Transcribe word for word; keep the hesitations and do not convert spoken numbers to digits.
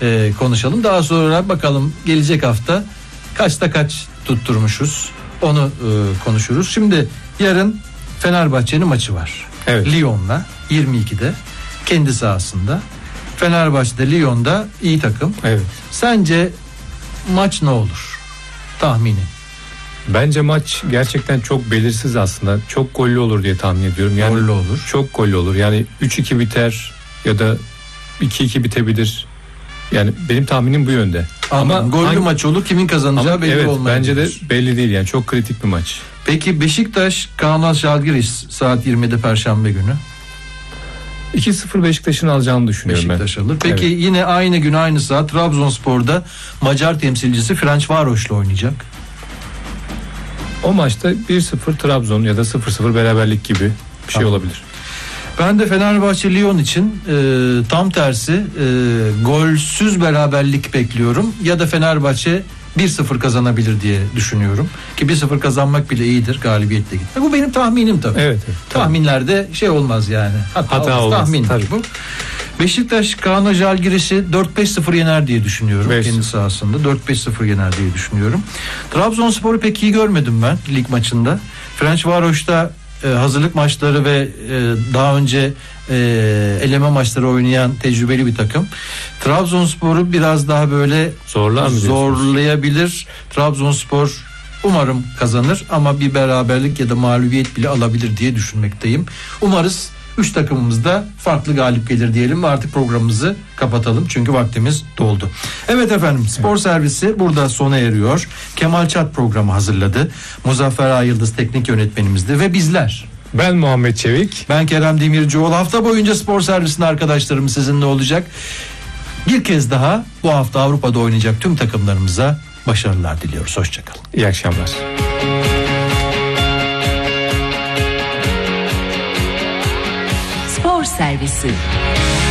e, konuşalım. Daha sonra bakalım gelecek hafta kaçta kaç tutturmuşuz. Onu e, konuşuruz. Şimdi yarın Fenerbahçe'nin maçı var. Evet. Lyon'la yirmi ikide kendi sahasında. Fenerbahçe'de Lyon'da iyi takım. Evet. Sence maç ne olur? Tahmini. Bence maç gerçekten çok belirsiz aslında. Çok gollü olur diye tahmin ediyorum. Yani gollü olur. Çok gollü olur. Yani üç iki biter ya da iki iki bitebilir. Yani benim tahminim bu yönde. Ama, ama gollü hangi... maç olur, kimin kazanacağı ama belli evet, olmayabilir. Bence de belli değil yani, çok kritik bir maç. Peki Beşiktaş Kaunas Žalgiris saat yirmide Perşembe günü. iki sıfır Beşiktaş'ın alacağını düşünüyorum Beşiktaş ben. alır. Peki evet. Yine aynı gün aynı saat Trabzonspor'da Macar temsilcisi Ferencvaros'la oynayacak. O maçta bir sıfır Trabzon ya da sıfır sıfır beraberlik gibi bir şey tamam. olabilir. Ben de Fenerbahçe Lyon için e, tam tersi e, golsüz beraberlik bekliyorum. Ya da Fenerbahçe bir sıfır kazanabilir diye düşünüyorum. Ki bir sıfır kazanmak bile iyidir galibiyetle gitmek. Bu benim tahminim tabii. Evet, evet, tahminlerde şey olmaz yani. Hata, Hata olmaz. olmaz. Tahmin Tabii. bu. Beşiktaş Kaunas Žalgiris'i dört beş sıfır yener diye düşünüyorum. beş Kendi sahasında dört beş sıfır yener diye düşünüyorum. Trabzonspor'u pek iyi görmedim ben lig maçında. Ferencvaros'ta e, hazırlık maçları ve e, daha önce e, eleme maçları oynayan tecrübeli bir takım. Trabzonspor'u biraz daha böyle Zorlar mı zorlayabilir. Trabzonspor umarım kazanır ama bir beraberlik ya da mağlubiyet bile alabilir diye düşünmekteyim. Umarız üç takımımız da farklı galip gelir diyelim ve artık programımızı kapatalım çünkü vaktimiz doldu. Evet efendim, spor evet. servisi burada sona eriyor. Kemal Çat programı hazırladı. Muzaffer Ayıldız teknik yönetmenimizdi ve bizler. Ben Muhammed Çevik. Ben Kerem Demircioğlu. Hafta boyunca spor servisinde arkadaşlarım sizinle olacak. Bir kez daha bu hafta Avrupa'da oynayacak tüm takımlarımıza başarılar diliyoruz. Hoşçakalın. İyi akşamlar. Spor servisi.